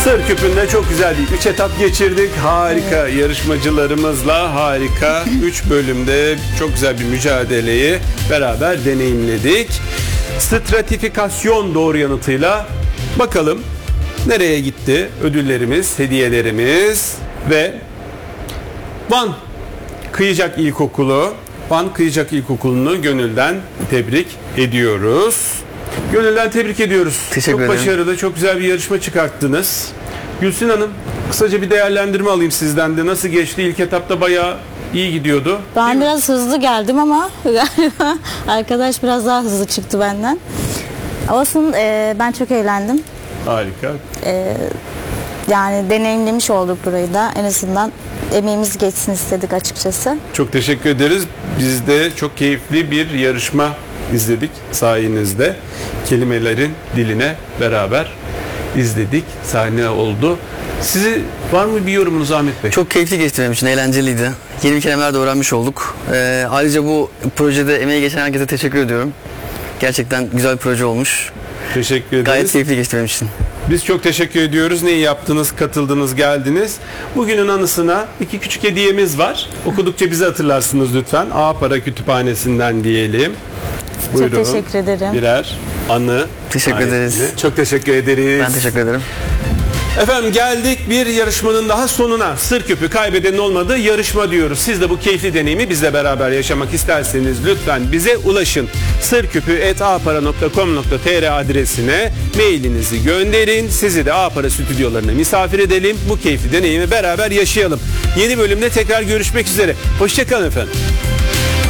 Sır Küpü'nde çok güzel bir 3 etap geçirdik. Harika yarışmacılarımızla harika 3 bölümde çok güzel bir mücadeleyi beraber deneyimledik. Stratifikasyon doğru yanıtıyla bakalım nereye gitti ödüllerimiz, hediyelerimiz ve Van Kıyıcak İlkokulu, Van Kıyıcak İlkokulu'nu gönülden tebrik ediyoruz. Gönülden tebrik ediyoruz. Teşekkür ederim. Çok başarılı, çok güzel bir yarışma çıkarttınız. Gülsün Hanım, kısaca bir değerlendirme alayım sizden de. Nasıl geçti? İlk etapta bayağı iyi gidiyordu. Ben biraz hızlı geldim ama galiba arkadaş biraz daha hızlı çıktı benden. Olsun, ben çok eğlendim. Harika. Yani deneyimlemiş olduk burayı da. En azından emeğimiz geçsin istedik açıkçası. Çok teşekkür ederiz. Biz de çok keyifli bir yarışma izledik sayenizde. Kelimelerin diline beraber izledik. Sahne oldu. Sizi var mı bir yorumunuz Ahmet Bey? Çok keyifli geçti benim için, eğlenceliydi. Yeni kelimeler de öğrenmiş olduk. Ayrıca bu projede emeği geçen herkese teşekkür ediyorum. Gerçekten güzel bir proje olmuş. Teşekkür ederiz. Gayet keyifli geçti benim için. Biz çok teşekkür ediyoruz. Neyi yaptınız, katıldınız, geldiniz. Bugünün anısına 2 küçük hediyemiz var. Okudukça bizi hatırlarsınız lütfen. A Para Kütüphanesi'nden diyelim. Buyurun. Çok teşekkür ederim. Birer anı. Teşekkür ederiz. Çok teşekkür ederiz. Ben teşekkür ederim. Efendim geldik bir yarışmanın daha sonuna. Sır Küpü kaybedenin olmadığı yarışma diyoruz. Siz de bu keyifli deneyimi bizle beraber yaşamak isterseniz lütfen bize ulaşın. sırküpü@apara.com.tr adresine mailinizi gönderin. Sizi de Apara stüdyolarına misafir edelim. Bu keyifli deneyimi beraber yaşayalım. Yeni bölümde tekrar görüşmek üzere. Hoşçakalın efendim.